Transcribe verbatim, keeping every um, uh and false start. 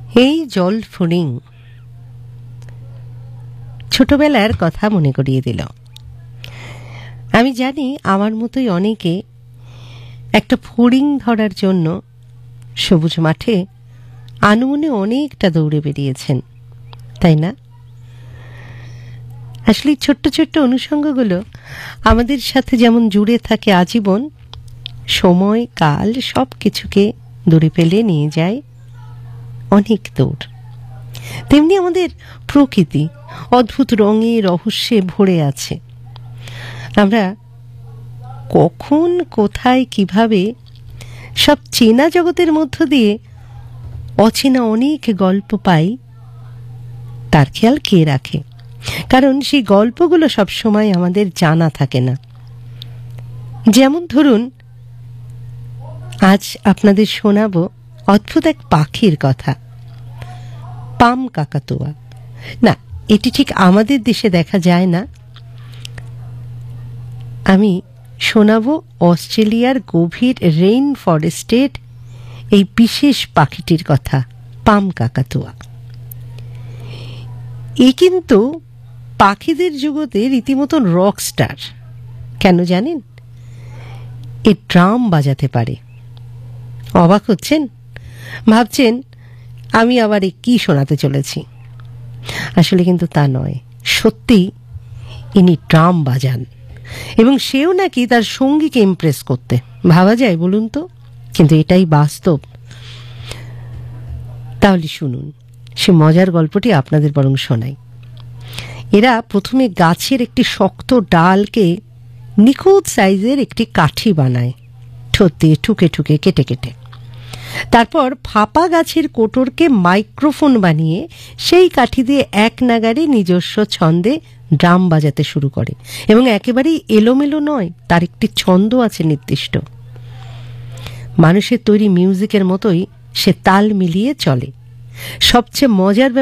এই জল ফড়িং ছোটবেলার কথা মনে করিয়ে দিল। আমি জানি আমার মতোই অনেকে একটা ফড়িং ধরার জন্য সবুজ মাঠে আনুমনে অনেকটা দৌড়ে বেরিয়েছেন, তাই না? আসলে ছোট্ট ছোট্ট অনুষঙ্গগুলো আমাদের সাথে যেমন জুড়ে থাকে আজীবন, সময় কাল সব কিছুকে দূরে ফেলে নিয়ে যায় অনেক দূর। তেমনি আমাদের প্রকৃতি অদ্ভুত রঙে রহস্যে ভরে আছে। আমরা কখন কোথায় কিভাবে সব চেনা জগতের মধ্য দিয়ে অচেনা অনেক গল্প পাই, তার খেয়াল কে রাখে? কারণ সেই গল্পগুলো সবসময় আমাদের জানা থাকে না। যেমন ধরুন, আজ আপনাদের শোনাবো অদ্ভুত এক পাখির কথা, পাম কাকাতুয়া। না, এটি ঠিক আমাদের দেশে দেখা যায় না। আমি শোনাবো অস্ট্রেলিয়ার গভীর রেইন ফরেস্টের এই বিশেষ পাখিটির কথা, পাম কাকাতুয়া। এ কিন্তু পাখিদের জগতে রীতিমতন রক স্টার। কেন জানেন? এ ড্রাম বাজাতে পারে। অবাক হচ্ছেন? ভাবছেন আমি আবার এ কি শোনাতে চলেছি। আসলে কিন্তু তা নয়, সত্যি ইনি ড্রাম বাজান, এবং সেও নাকি তার সঙ্গীকে ইমপ্রেস করতে। ভাবা যায় বলুন তো? কিন্তু এটাই বাস্তব। তাহলে শুনুন, সে মজার গল্পটি আপনাদের বরং শোনাই। এরা প্রথমে গাছের একটি শক্ত ডালকে নিখুঁত সাইজের একটি কাঠি বানায়, ঠোঁট দিয়ে ঠুকে ঠুকে কেটে কেটে। তারপর ফাঁপা গাছের কোটরকে মাইক্রোফোন বানিয়ে সেই কাঠি দিয়ে এক নাগারে নিজস্ব ছন্দে ড্রাম বাজাতে শুরু করে। এবং একেবারেই এলোমেলো নয়, তার একটি ছন্দ আছে নির্দিষ্ট। মানুষের তৈরি মিউজিকের মতোই সে তাল মিলিয়ে চলে। সবচেয়ে মজার